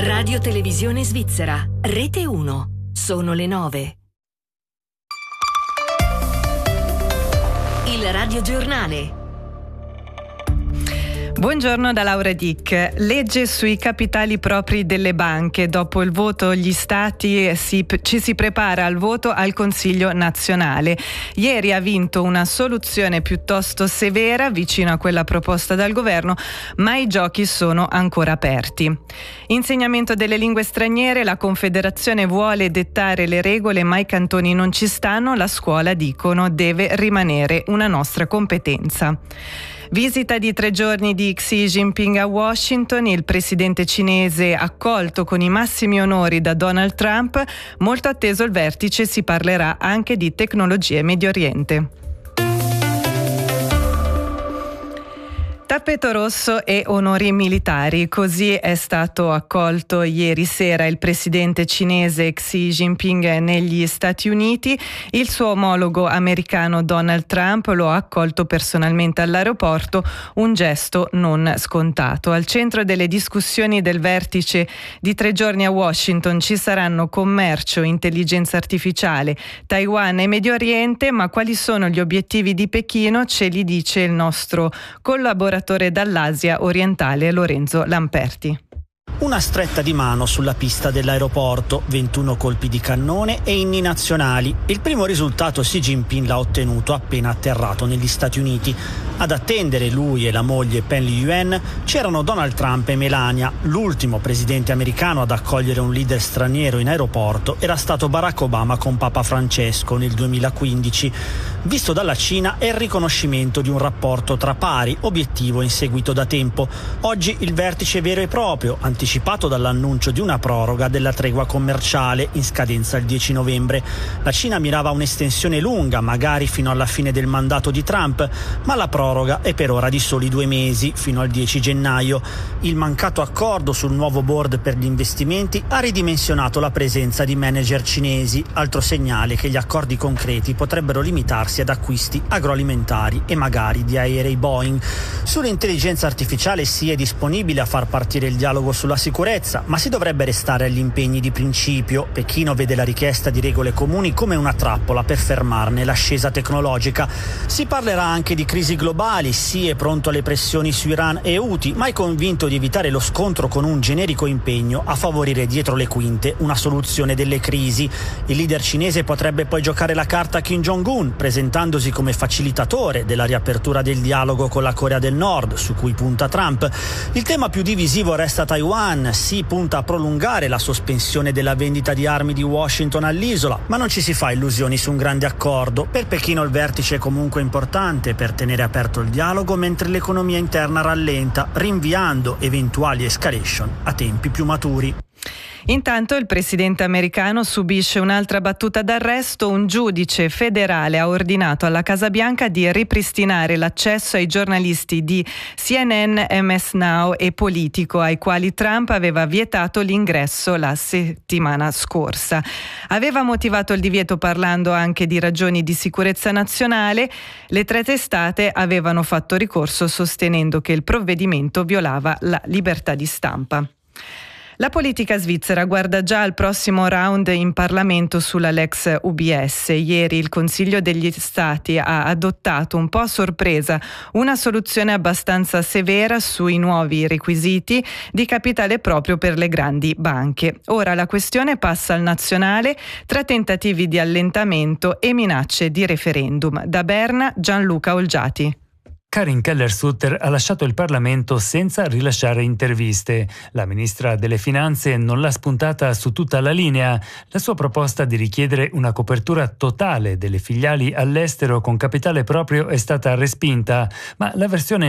Radio Televisione Svizzera, Rete 1. Sono le 9. Il radiogiornale. Buongiorno da Laura Dick. Legge sui capitali propri delle banche. Dopo il voto gli Stati ci si prepara al voto al Consiglio nazionale. Ieri ha vinto una soluzione piuttosto severa, vicino a quella proposta dal governo, ma i giochi sono ancora aperti. Insegnamento delle lingue straniere, la Confederazione vuole dettare le regole, ma i cantoni non ci stanno, la scuola, dicono, deve rimanere una nostra competenza. Visita di 3 giorni di Xi Jinping a Washington, il presidente cinese accolto con i massimi onori da Donald Trump. Molto atteso il vertice, si parlerà anche di tecnologie e Medio Oriente. Tappeto rosso e onori militari, così è stato accolto ieri sera il presidente cinese Xi Jinping negli Stati Uniti. Il suo omologo americano Donald Trump lo ha accolto personalmente all'aeroporto, un gesto non scontato. Al centro delle discussioni del vertice di 3 giorni a Washington ci saranno commercio, intelligenza artificiale, Taiwan e Medio Oriente, ma quali sono gli obiettivi di Pechino ce li dice il nostro collaboratore dall'Asia orientale Lorenzo Lamperti. Una stretta di mano sulla pista dell'aeroporto, 21 colpi di cannone e inni nazionali. Il primo risultato Xi Jinping l'ha ottenuto appena atterrato negli Stati Uniti. Ad attendere lui e la moglie Pen Liyuan c'erano Donald Trump e Melania. L'ultimo presidente americano ad accogliere un leader straniero in aeroporto era stato Barack Obama con Papa Francesco nel 2015. Visto dalla Cina è il riconoscimento di un rapporto tra pari, obiettivo inseguito da tempo. Oggi il vertice vero e proprio, anticipato dall'annuncio di una proroga della tregua commerciale in scadenza il 10 novembre. La Cina mirava a un'estensione lunga, magari fino alla fine del mandato di Trump, ma la proroga è per ora di soli 2 mesi, fino al 10 gennaio. Il mancato accordo sul nuovo board per gli investimenti ha ridimensionato la presenza di manager cinesi, altro segnale che gli accordi concreti potrebbero limitarsi ad acquisti agroalimentari e magari di aerei Boeing. Sull'intelligenza artificiale si è disponibile a far partire il dialogo sulla sicurezza, ma si dovrebbe restare agli impegni di principio. Pechino vede la richiesta di regole comuni come una trappola per fermarne l'ascesa tecnologica. Si parlerà anche di crisi globali, Xi è pronto alle pressioni su Iran e Houthi, ma è convinto di evitare lo scontro con un generico impegno a favorire dietro le quinte una soluzione delle crisi. Il leader cinese potrebbe poi giocare la carta Kim Jong-un, presentandosi come facilitatore della riapertura del dialogo con la Corea del Nord, su cui punta Trump. Il tema più divisivo resta Taiwan. Xi punta a prolungare la sospensione della vendita di armi di Washington all'isola, ma non ci si fa illusioni su un grande accordo. Per Pechino il vertice è comunque importante per tenere aperto il dialogo mentre l'economia interna rallenta, rinviando eventuali escalation a tempi più maturi. Intanto il presidente americano subisce un'altra battuta d'arresto. Un giudice federale ha ordinato alla Casa Bianca di ripristinare l'accesso ai giornalisti di CNN, MS Now e Politico, ai quali Trump aveva vietato l'ingresso la settimana scorsa. Aveva motivato il divieto parlando anche di ragioni di sicurezza nazionale. Le 3 testate avevano fatto ricorso sostenendo che il provvedimento violava la libertà di stampa. La politica svizzera guarda già al prossimo round in Parlamento sulla Lex UBS. Ieri il Consiglio degli Stati ha adottato un po' a sorpresa una soluzione abbastanza severa sui nuovi requisiti di capitale proprio per le grandi banche. Ora la questione passa al nazionale tra tentativi di allentamento e minacce di referendum. Da Berna, Gianluca Olgiati. Karin Keller-Sutter ha lasciato il Parlamento senza rilasciare interviste. La ministra delle Finanze non l'ha spuntata su tutta la linea. La sua proposta di richiedere una copertura totale delle filiali all'estero con capitale proprio è stata respinta, ma la versione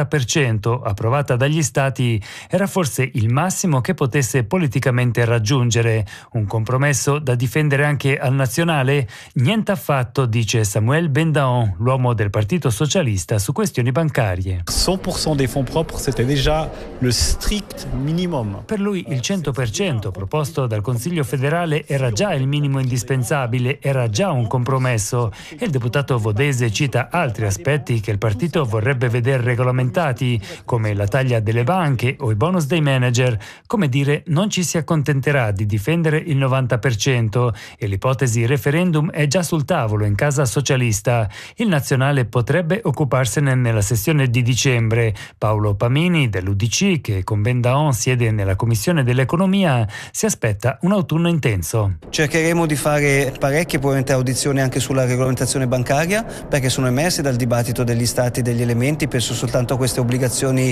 90% approvata dagli Stati era forse il massimo che potesse politicamente raggiungere. Un compromesso da difendere anche al nazionale? Niente affatto, dice Samuel Bendaon, l'uomo del Partito Socialista, su questo questioni bancarie. 100% des fonds propres, c'était déjà le strict minimum. Per lui il 100% proposto dal Consiglio federale era già il minimo indispensabile, era già un compromesso, e il deputato Vodese cita altri aspetti che il partito vorrebbe vedere regolamentati, come la taglia delle banche o i bonus dei manager, come dire non ci si accontenterà di difendere il 90% e l'ipotesi referendum è già sul tavolo in casa socialista. Il Nazionale potrebbe occuparsene nella sessione di dicembre. Paolo Pamini dell'UDC, che con Ben Daon siede nella Commissione dell'Economia, si aspetta un autunno intenso. Cercheremo di fare parecchie probabilmente audizioni anche sulla regolamentazione bancaria, perché sono emersi dal dibattito degli stati degli elementi, penso soltanto a queste obbligazioni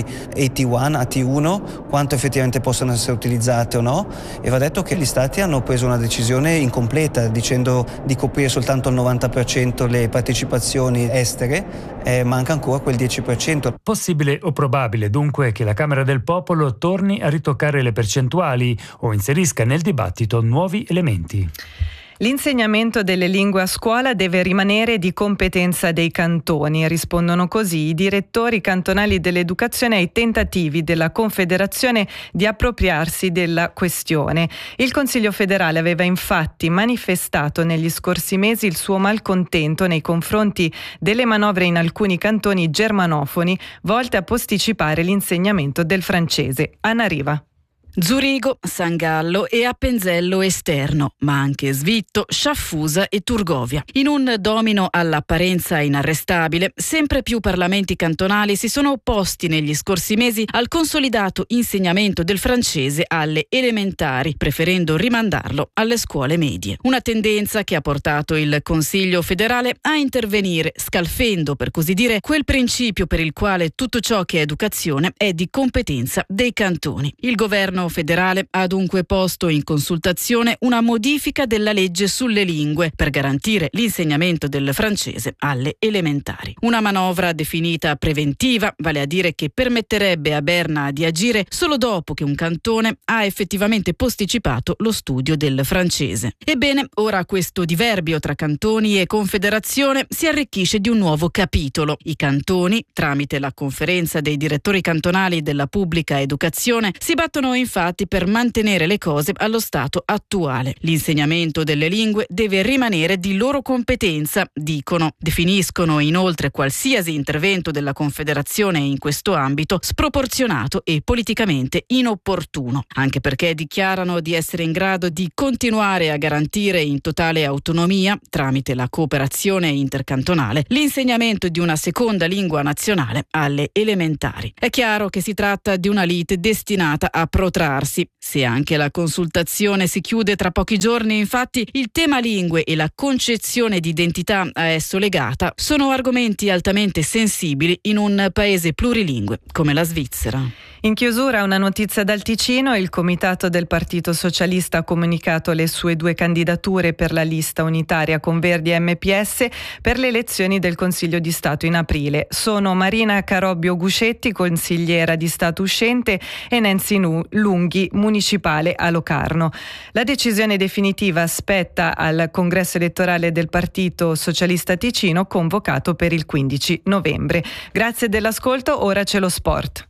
AT1, quanto effettivamente possono essere utilizzate o no, e va detto che gli stati hanno preso una decisione incompleta dicendo di coprire soltanto il 90% le partecipazioni estere, manca ancora quel 10%. Possibile o probabile dunque che la Camera del Popolo torni a ritoccare le percentuali o inserisca nel dibattito nuovi elementi. L'insegnamento delle lingue a scuola deve rimanere di competenza dei cantoni, rispondono così i direttori cantonali dell'educazione ai tentativi della Confederazione di appropriarsi della questione. Il Consiglio federale aveva infatti manifestato negli scorsi mesi il suo malcontento nei confronti delle manovre in alcuni cantoni germanofoni volte a posticipare l'insegnamento del francese. Anna Riva. Zurigo, San Gallo e Appenzello Esterno, ma anche Svitto, Sciaffusa e Turgovia. In un domino all'apparenza inarrestabile, sempre più parlamenti cantonali si sono opposti negli scorsi mesi al consolidato insegnamento del francese alle elementari, preferendo rimandarlo alle scuole medie. Una tendenza che ha portato il Consiglio federale a intervenire, scalfendo, per così dire, quel principio per il quale tutto ciò che è educazione è di competenza dei cantoni. Il governo federale ha dunque posto in consultazione una modifica della legge sulle lingue per garantire l'insegnamento del francese alle elementari. Una manovra definita preventiva, vale a dire che permetterebbe a Berna di agire solo dopo che un cantone ha effettivamente posticipato lo studio del francese. Ebbene, ora questo diverbio tra cantoni e confederazione si arricchisce di un nuovo capitolo. I cantoni, tramite la conferenza dei direttori cantonali della pubblica educazione, si battono infatti per mantenere le cose allo stato attuale. L'insegnamento delle lingue deve rimanere di loro competenza, dicono. Definiscono inoltre qualsiasi intervento della Confederazione in questo ambito sproporzionato e politicamente inopportuno, anche perché dichiarano di essere in grado di continuare a garantire in totale autonomia, tramite la cooperazione intercantonale, l'insegnamento di una seconda lingua nazionale alle elementari. È chiaro che si tratta di una lite destinata a protrarsi. Se anche la consultazione si chiude tra pochi giorni, infatti, il tema lingue e la concezione di identità a esso legata sono argomenti altamente sensibili in un paese plurilingue come la Svizzera. In chiusura una notizia dal Ticino: il comitato del Partito Socialista ha comunicato le sue 2 candidature per la lista unitaria con Verdi e MPS per le elezioni del Consiglio di Stato in aprile. Sono Marina Carobbio Guscetti, consigliera di Stato uscente, e Nancy Lunghi, municipale a Locarno. La decisione definitiva spetta al congresso elettorale del Partito Socialista Ticino, convocato per il 15 novembre. Grazie dell'ascolto, ora c'è lo sport.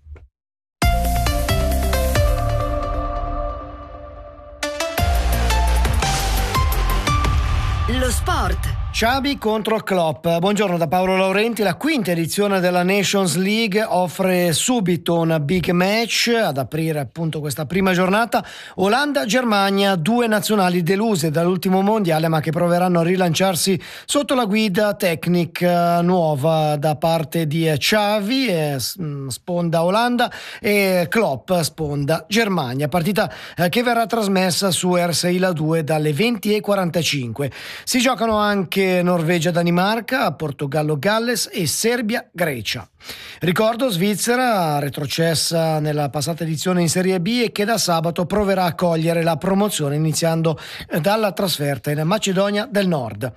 Lo sport. Xabi contro Klopp. Buongiorno da Paolo Laurenti. La quinta edizione della Nations League offre subito un big match ad aprire appunto questa prima giornata. Olanda-Germania, 2 nazionali deluse dall'ultimo mondiale ma che proveranno a rilanciarsi sotto la guida tecnica nuova da parte di Xavi, sponda Olanda, e Klopp, sponda Germania. Partita che verrà trasmessa su RSI La 2 dalle 20:45. Si giocano anche Norvegia-Danimarca, Portogallo-Galles e Serbia-Grecia. Ricordo Svizzera, retrocessa nella passata edizione in Serie B e che da sabato proverà a cogliere la promozione iniziando dalla trasferta in Macedonia del Nord.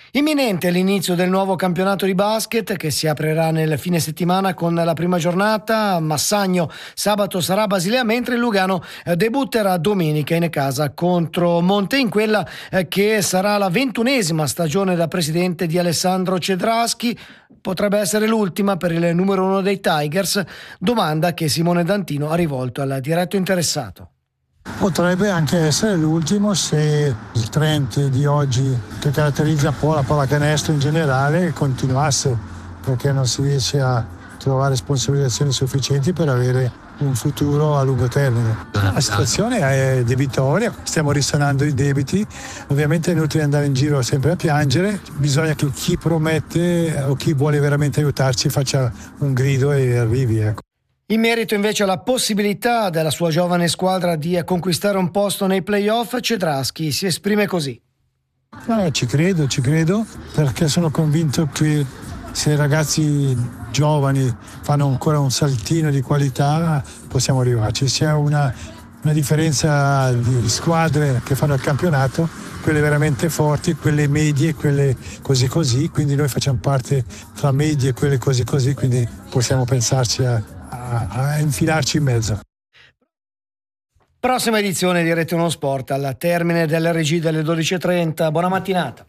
Imminente l'inizio del nuovo campionato di basket che si aprirà nel fine settimana con la prima giornata. Massagno sabato sarà a Basilea, mentre il Lugano debutterà domenica in casa contro Monte, in quella che sarà la 21esima stagione da presidente di Alessandro Cedraschi. Potrebbe essere l'ultima per il numero 1 dei Tigers, domanda che Simone D'Antino ha rivolto al diretto interessato. Potrebbe anche essere l'ultimo se il trend di oggi, che caratterizza un po' la pallacanestro in generale, continuasse, perché non si riesce a trovare sponsorizzazioni sufficienti per avere un futuro a lungo termine. La situazione è debitoria, stiamo risanando i debiti, ovviamente è inutile andare in giro sempre a piangere, bisogna che chi promette o chi vuole veramente aiutarci faccia un grido e arrivi, ecco. In merito invece alla possibilità della sua giovane squadra di conquistare un posto nei playoff, Cedraschi si esprime così. Ci credo, perché sono convinto che se i ragazzi giovani fanno ancora un saltino di qualità possiamo arrivarci. C'è una differenza di squadre che fanno il campionato, quelle veramente forti, quelle medie, quelle così, quindi noi facciamo parte tra medie e quelle così, quindi possiamo pensarci a infilarci in mezzo. Prossima edizione di Rete 1 Sport al termine dell'RG delle 12.30. Buona mattinata.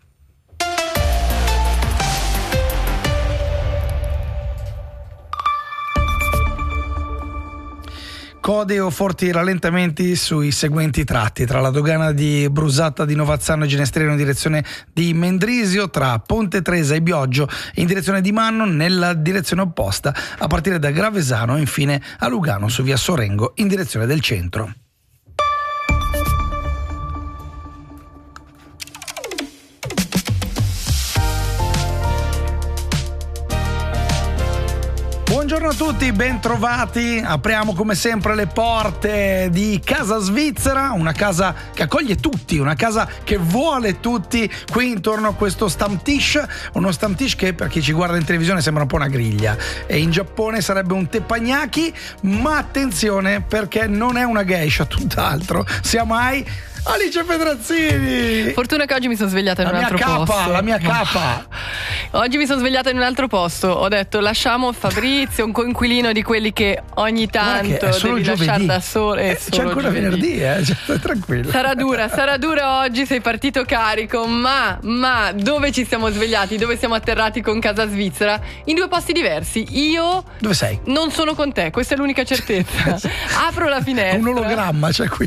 Code o forti rallentamenti sui seguenti tratti: tra la dogana di Brusatta di Novazzano e Ginestrino in direzione di Mendrisio, tra Ponte Tresa e Bioggio in direzione di Manno nella direzione opposta, a partire da Gravesano e infine a Lugano su via Sorengo in direzione del centro. Buongiorno a tutti, ben trovati. Apriamo come sempre le porte di Casa Svizzera, una casa che accoglie tutti, una casa che vuole tutti qui intorno a questo Stammtisch, uno Stammtisch che per chi ci guarda in televisione sembra un po' una griglia e in Giappone sarebbe un teppanyaki, ma attenzione perché non è una geisha, tutt'altro. Siamo ai Alice Pedrazzini. Fortuna che oggi mi sono svegliata in un altro posto. La mia capa. Oggi mi sono svegliata in un altro posto. Ho detto lasciamo Fabrizio, un coinquilino di quelli che ogni tanto devi lasciare da solo. C'è ancora venerdì, cioè, tranquillo. Sarà dura oggi, sei partito carico, ma dove ci siamo svegliati? Dove siamo atterrati con Casa Svizzera? In due posti diversi. Io dove sei? Non sono con te, questa è l'unica certezza. Apro la finestra. Un ologramma c'è qui.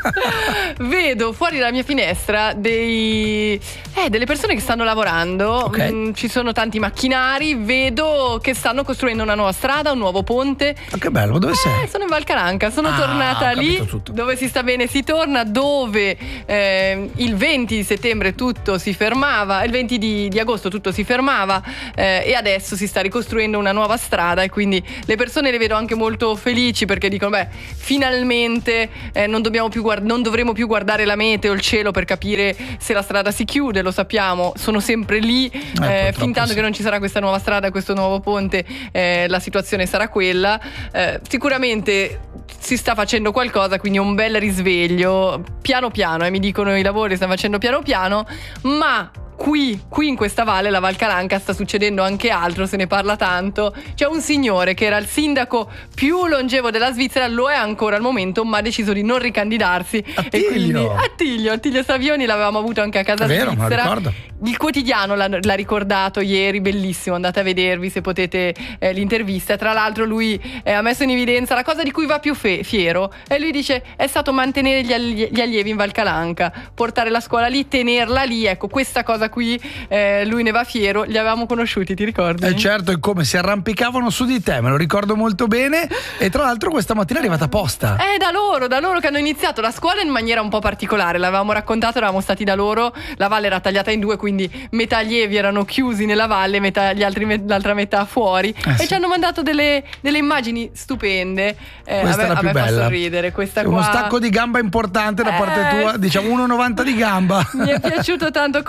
Vedo fuori dalla mia finestra delle persone che stanno lavorando. Okay. Ci sono tanti macchinari. Vedo che stanno costruendo una nuova strada, un nuovo ponte. Che bello, dove sei? Sono in Valcaranca, sono tornata lì dove si sta bene, si torna, dove il 20 di settembre tutto si fermava, il 20 di agosto tutto si fermava e adesso si sta ricostruendo una nuova strada e quindi le persone le vedo anche molto felici perché dicono finalmente non dovremo più guardare la meteo, il cielo per capire se la strada si chiude, lo sappiamo, sono sempre lì, fin tanto che non ci sarà questa nuova strada, questo nuovo ponte, la situazione sarà quella. Sicuramente si sta facendo qualcosa, quindi un bel risveglio, piano piano, mi dicono i lavori stanno facendo piano piano, ma qui in questa valle, la Val Caranca, sta succedendo anche altro, se ne parla tanto. C'è un signore che era il sindaco più longevo della Svizzera, lo è ancora al momento, ma ha deciso di non ricandidarsi. Attilio. E quindi Attilio Savioni l'avevamo avuto anche a Casa Svizzera. Me lo ricordo. Il quotidiano l'ha ricordato ieri, bellissimo, andate a vedervi se potete l'intervista. Tra l'altro lui ha messo in evidenza la cosa di cui va più fiero, e lui dice è stato mantenere gli allievi in Val Caranca, portare la scuola lì, tenerla lì, ecco, questa cosa qui lui ne va fiero. Li avevamo conosciuti, ti ricordi? Certo, è come si arrampicavano su di te, me lo ricordo molto bene. E tra l'altro questa mattina è arrivata apposta. Da loro che hanno iniziato la scuola in maniera un po' particolare, l'avevamo raccontato, eravamo stati da loro, la valle era tagliata in due, quindi metà allievi erano chiusi nella valle, l'altra metà fuori, e ci hanno mandato delle immagini stupende. Questa era più a me bella. Fa sorridere questa uno qua. stacco di gamba importante da parte tua, diciamo 1,90 di gamba. Mi è piaciuto tanto conoscerti.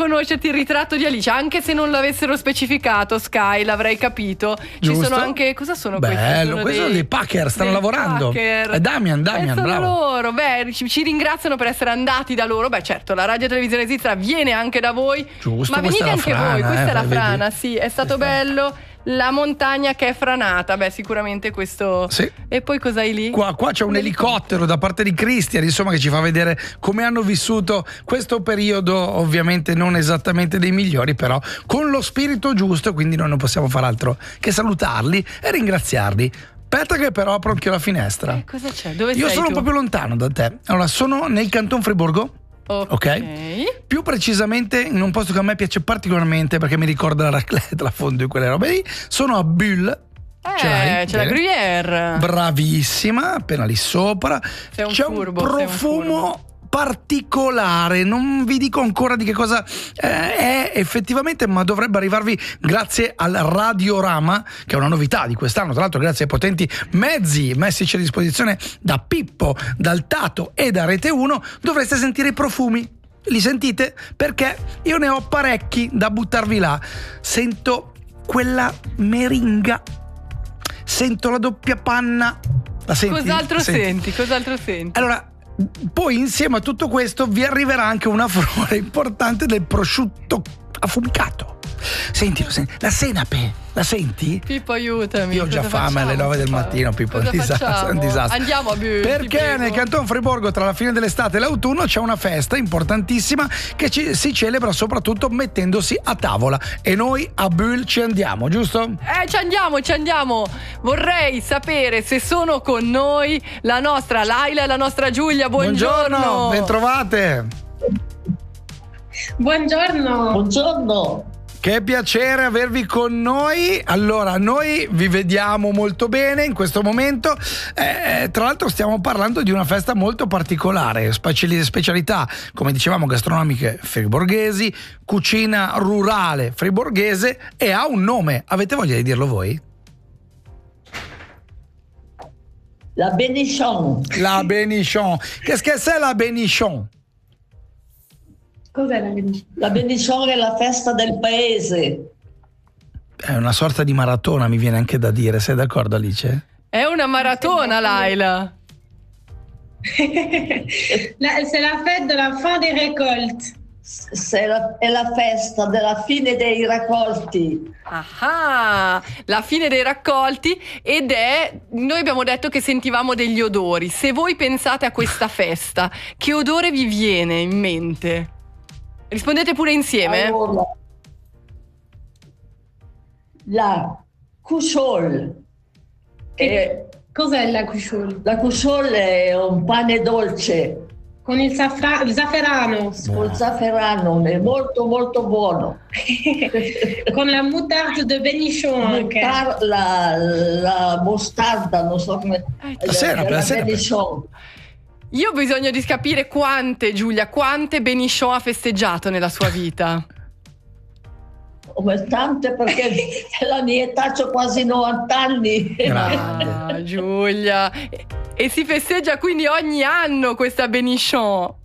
metterti il ritratto di Alice, anche se non l'avessero specificato, Sky, l'avrei capito. Giusto. Ci sono anche, cosa sono questi? Bello, questi sono dei Packer, stanno lavorando. Packer. Damian, sono bravo. Loro, ci ringraziano per essere andati da loro. Certo, la Radio Televisione Svizzera viene anche da voi. Giusto, ma venite anche frana, voi, questa è la frana, vedi? sì, è stato bello. La montagna che è franata, sicuramente questo. Sì. E poi cos'hai lì? Qua c'è un elicottero da parte di Christian, insomma, che ci fa vedere come hanno vissuto questo periodo, ovviamente non esattamente dei migliori, però con lo spirito giusto, quindi noi non possiamo far altro che salutarli e ringraziarli. Aspetta che però apro anche la finestra. Cosa c'è? Dove Io sei sono tu? un po' più lontano da te. Allora, sono nel Canton Friburgo. Ok. Più precisamente in un posto che a me piace particolarmente perché mi ricorda la raclette, la fondue, quelle robe lì. Sono a Bulle. C'è la Gruyère. Bravissima, appena lì sopra. C'è un profumo particolare, non vi dico ancora di che cosa è effettivamente, ma dovrebbe arrivarvi grazie al Radiorama, che è una novità di quest'anno, tra l'altro grazie ai potenti mezzi messici a disposizione da Pippo, dal Tato e da Rete 1, dovreste sentire i profumi. Li sentite? Perché io ne ho parecchi da buttarvi là. Sento quella meringa, sento la doppia panna. La senti? Cos'altro senti? Allora, poi insieme a tutto questo vi arriverà anche una flora importante del prosciutto affumicato. Sentilo, la senape, la senti? Pippo, aiutami. Io ho già fame alle 9 del mattino, Pippo, è un disastro. Andiamo a Bulle. Perché nel Canton Friburgo tra la fine dell'estate e l'autunno c'è una festa importantissima che si celebra soprattutto mettendosi a tavola, e noi a Bulle ci andiamo, giusto? Ci andiamo. Vorrei sapere se sono con noi la nostra Laila e la nostra Giulia. Buongiorno. Bentrovate. Buongiorno. Che piacere avervi con noi. Allora, noi vi vediamo molto bene in questo momento. Tra l'altro stiamo parlando di una festa molto particolare, specialità, come dicevamo, gastronomiche friburghesi, cucina rurale friburghese, e ha un nome. Avete voglia di dirlo voi? La Bénichon. La Bénichon. Qu'est-ce que c'est la Bénichon? Cos'è la Bénichon? La Bénichon è la festa del paese. È una sorta di maratona, mi viene anche da dire. Sei d'accordo, Alice? È una maratona, Laila. C'est la fête de la fin des récoltes. È la festa della fine dei raccolti. La fine dei raccolti, noi abbiamo detto che sentivamo degli odori. Se voi pensate a questa festa, che odore vi viene in mente? Rispondete pure insieme. Allora, la Cucciol. Cos'è la Cucciol? La Cucciol è un pane dolce. Con il zafferano. Con il zafferano, è molto molto buono. Con la moutarde de Bénichon anche. La mostarda, non so come. La Bénichon. Io ho bisogno di capire quante Bénichon ha festeggiato nella sua vita. Come tante, perché la mia età c'ho quasi 90 anni. Giulia. E si festeggia quindi ogni anno questa Bénichon?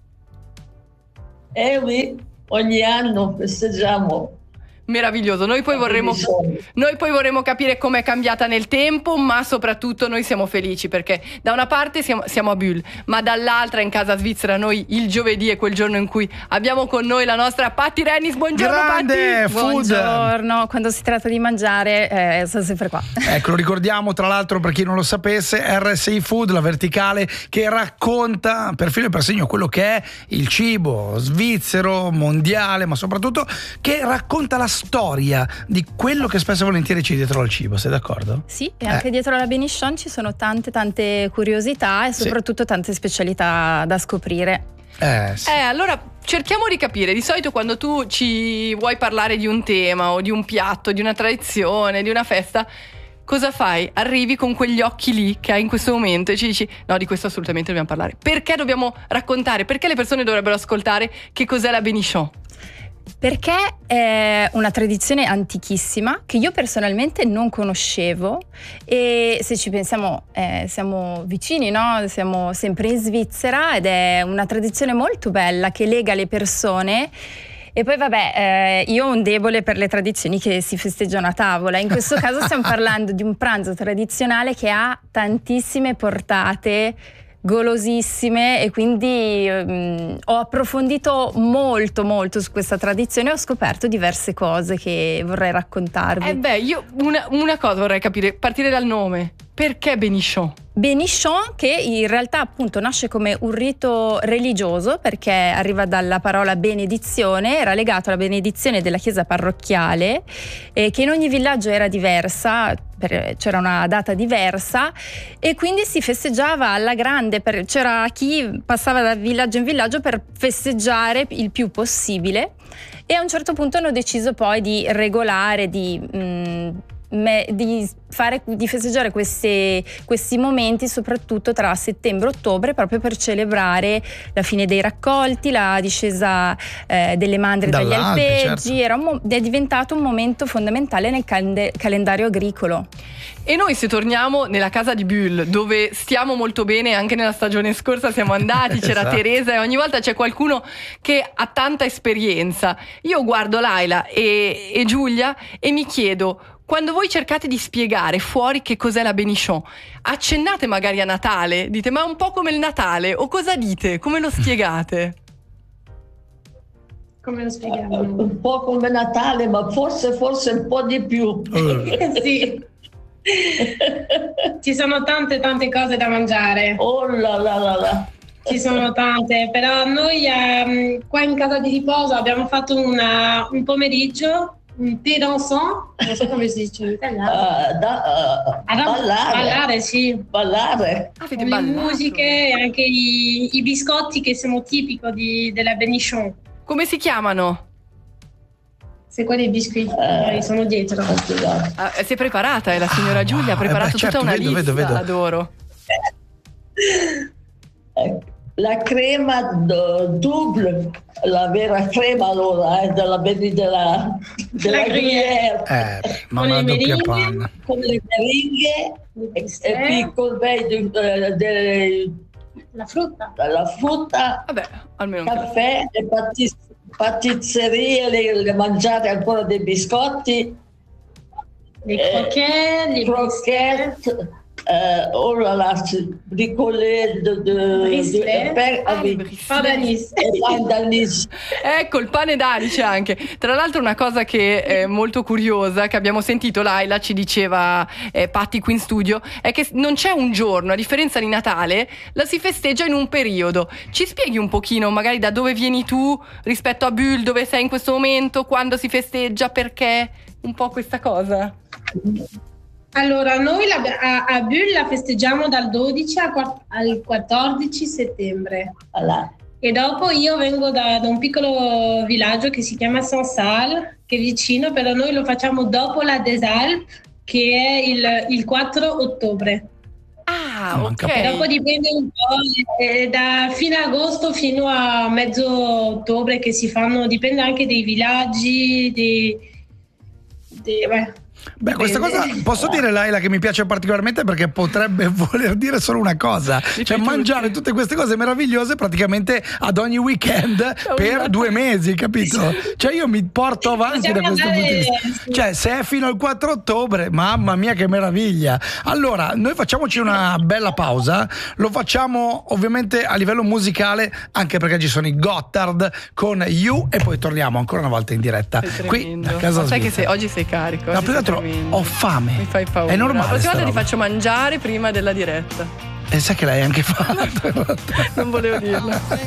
Oui, ogni anno festeggiamo. Meraviglioso. Noi poi vorremmo capire com'è cambiata nel tempo, ma soprattutto noi siamo felici perché da una parte siamo a Bulle, ma dall'altra in casa svizzera noi il giovedì è quel giorno in cui abbiamo con noi la nostra Patti Rennis. Buongiorno Grande Patti. Food. Buongiorno, quando si tratta di mangiare sono sempre qua. Ecco, lo ricordiamo tra l'altro per chi non lo sapesse, RSI Food, la verticale che racconta per filo e per segno quello che è il cibo svizzero, mondiale, ma soprattutto che racconta la storia di quello che spesso e volentieri c'è dietro al cibo, sei d'accordo? Sì, e anche dietro alla Bénichon ci sono tante curiosità e soprattutto tante specialità da scoprire. Sì. Allora cerchiamo di capire, di solito quando tu ci vuoi parlare di un tema o di un piatto, di una tradizione, di una festa, cosa fai? Arrivi con quegli occhi lì che hai in questo momento e ci dici no, di questo assolutamente dobbiamo parlare. Perché dobbiamo raccontare? Perché le persone dovrebbero ascoltare che cos'è la Bénichon? Perché è una tradizione antichissima che io personalmente non conoscevo, e se ci pensiamo siamo vicini, no? Siamo sempre in Svizzera ed è una tradizione molto bella che lega le persone E poi vabbè, io ho un debole per le tradizioni che si festeggiano a tavola. In questo caso stiamo parlando di un pranzo tradizionale che ha tantissime portate golosissime, e quindi ho approfondito molto su questa tradizione e ho scoperto diverse cose che vorrei raccontarvi. Io una cosa vorrei capire, partire dal nome. Perché Bénichon? Bénichon, che in realtà appunto nasce come un rito religioso, perché arriva dalla parola benedizione, era legato alla benedizione della chiesa parrocchiale, che in ogni villaggio era diversa, c'era una data diversa, e quindi si festeggiava alla grande, c'era chi passava da villaggio in villaggio per festeggiare il più possibile, e a un certo punto hanno deciso poi di regolare, di festeggiare questi momenti soprattutto tra settembre e ottobre, proprio per celebrare la fine dei raccolti, la discesa delle mandrie dagli alpeggi, certo. È diventato un momento fondamentale nel calendario agricolo. E noi, se torniamo nella casa di Bulle, dove stiamo molto bene, anche nella stagione scorsa siamo andati, c'era esatto. Teresa, e ogni volta c'è qualcuno che ha tanta esperienza. Io guardo Laila e Giulia e mi chiedo: quando voi cercate di spiegare fuori che cos'è la Bénichon, accennate magari a Natale? Dite, ma è un po' come il Natale? O cosa dite? Come lo spiegate? Come lo spieghiamo? Un po' come Natale, ma forse un po' di più. Sì. Ci sono tante cose da mangiare. Oh là là là là. Ci sono tante, però noi qua in casa di riposo abbiamo fatto un pomeriggio, un thé dansant, non so come si dice in italiano. Ballare, sì. Ballare. Con le musiche e anche i biscotti che sono tipici della Bénichon. Come si chiamano? Se quelli i biscotti sono dietro. Si è preparata, la signora Giulia ha preparato tutta una lista. Vedo. Adoro. La crema double, la vera crema allora della Gruyère, ma una doppia panna con le meringhe e piccolo la frutta, vabbè, almeno caffè e pasticcerie, le mangiate ancora dei biscotti, le croquette, oh là là, bricolé d'anis. Ecco, il pane d'anice anche. Tra l'altro una cosa che è molto curiosa, che abbiamo sentito, Laila ci diceva Patti qui in studio, è che non c'è un giorno, a differenza di Natale, la si festeggia in un periodo. Ci spieghi un pochino magari da dove vieni tu rispetto a Bulle, dove sei in questo momento, quando si festeggia, perché un po' questa cosa? Allora, noi a Bulle la festeggiamo dal 12 al 14 settembre. Allora. E dopo io vengo da un piccolo villaggio che si chiama Saint-Salle, che è vicino, però noi lo facciamo dopo la des Alpes, che è il 4 ottobre. Ah, ok. E dopo dipende un po', da fine agosto fino a mezzo ottobre che si fanno, dipende anche dei villaggi, Beh, questa cosa posso dire, Laila, che mi piace particolarmente, perché potrebbe voler dire solo una cosa, cioè mangiare tutte queste cose meravigliose praticamente ad ogni weekend per 2 mesi, capito? Cioè io mi porto avanti da questo punto di vista. Cioè se è fino al 4 ottobre, mamma mia che meraviglia. Allora, noi facciamoci una bella pausa, lo facciamo ovviamente a livello musicale, anche perché ci sono i Gotthard con You, e poi torniamo ancora una volta in diretta qui da Casa Sai Svizzera. che oggi sei carico. Ho fame. Mi fai paura. È normale. La prossima volta ti faccio mangiare prima della diretta. E sai che l'hai anche fatto. Non volevo dirlo.